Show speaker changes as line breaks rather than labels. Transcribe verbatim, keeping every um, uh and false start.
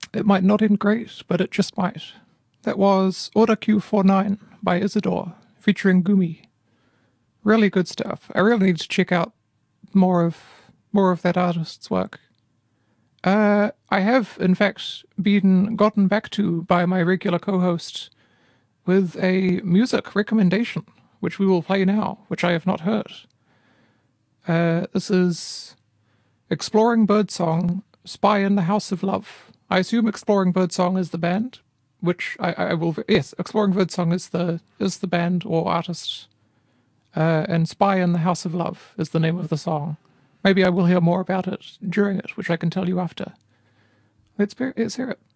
It might not end great, but it just might. That was Order Q forty-nine by Isidore, featuring Gumi. Really good stuff. I really need to check out more of more of that artist's work. Uh, I have, in fact, been gotten back to by my regular co-host with a music recommendation, which we will play now, which I have not heard. Uh, this is Exploring Birdsong, Spy in the House of Love. I assume Exploring Birdsong is the band, which I, I will... Yes, Exploring Birdsong is the is the band or artist. Uh, and Spy in the House of Love is the name of the song. Maybe I will hear more about it during it, which I can tell you after. Let's, let's hear it.